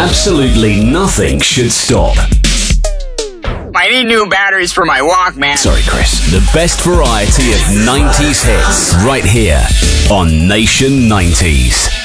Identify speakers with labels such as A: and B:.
A: Absolutely nothing should stop.
B: I need new batteries for my Walkman.
A: Sorry, Chris. The best variety of 90s hits right here on Nation 90s.